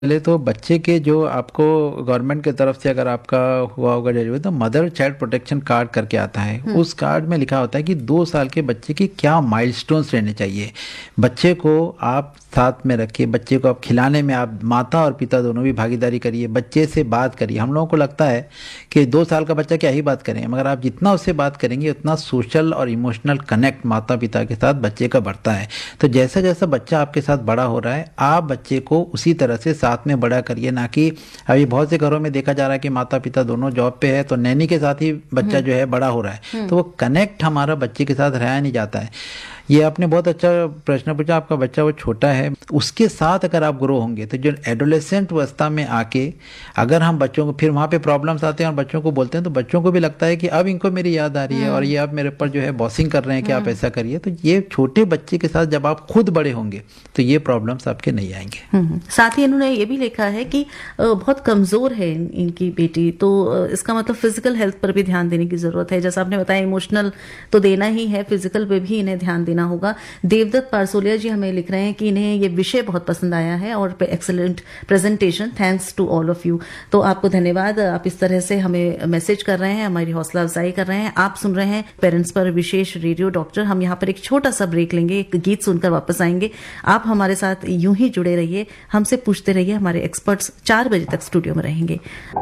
पहले तो बच्चे के जो आपको गवर्नमेंट की तरफ से अगर आपका हुआ होगा डिलीवरी तो मदर चाइल्ड प्रोटेक्शन कार्ड करके आता है। उस कार्ड में लिखा होता है कि 2 साल के बच्चे की क्या माइलस्टोन्स रहने चाहिए। बच्चे को आप साथ में रखिए, बच्चे को आप खिलाने में आप माता और पिता दोनों भी भागीदारी करिए, बच्चे से बात करिए। हम लोगों को लगता है कि 2 साल का बच्चा क्या ही बात करेंगे, मगर आप जितना उससे बात करेंगे उतना सोशल और इमोशनल कनेक्ट माता पिता के साथ बच्चे का बढ़ता है। तो जैसा जैसा बच्चा आपके साथ बड़ा हो रहा है आप बच्चे को उसी तरह से साथ में बड़ा करिए। ना कि अभी बहुत से घरों में देखा जा रहा है कि माता पिता दोनों जॉब पे है तो नैनी के साथ ही बच्चा जो है बड़ा हो रहा है, तो वो कनेक्ट हमारा बच्चे के साथ रहा नहीं जाता है। ये आपने बहुत अच्छा प्रश्न पूछा। आपका बच्चा वो छोटा है, उसके साथ अगर आप ग्रो होंगे तो जो एडोलेसेंट अवस्था में आके अगर हम बच्चों को फिर वहाँ पे प्रॉब्लम्स आते हैं और बच्चों को बोलते हैं तो बच्चों को भी लगता है कि अब इनको मेरी याद आ रही है और ये अब मेरे ऊपर जो है बॉसिंग कर रहे हैं कि आप ऐसा करिए। तो ये छोटे बच्चे के साथ जब आप खुद बड़े होंगे तो ये प्रॉब्लम्स आपके नहीं आएंगे। साथ ही इन्होंने ये भी लिखा है कि बहुत कमजोर है इनकी बेटी, तो इसका मतलब फिजिकल हेल्थ पर भी ध्यान देने की जरूरत है। जैसा आपने बताया इमोशनल तो देना ही है, फिजिकल पे भी इन्हें ध्यान देना होगा। देवदत्त पारसोलिया जी हमें लिख रहे हैं कि इन्हें ये विषय बहुत पसंद आया है और excellent presentation, thanks to all of you. तो आपको धन्यवाद, आप इस तरह से हमें मैसेज कर रहे हैं, हमारी हौसला अफजाई कर रहे हैं। आप सुन रहे हैं पेरेंट्स पर विशेष रेडियो डॉक्टर। हम यहाँ पर एक छोटा सा ब्रेक लेंगे, एक गीत सुनकर वापस आएंगे। आप हमारे साथ यूं ही जुड़े रहिए, हमसे पूछते रहिए। हमारे एक्सपर्ट्स 4 बजे तक स्टूडियो में रहेंगे।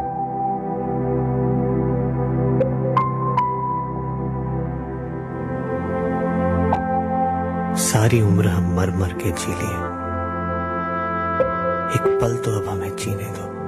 सारी उम्र हम मर मर के जी लिए, एक पल तो अब हमें जीने दो।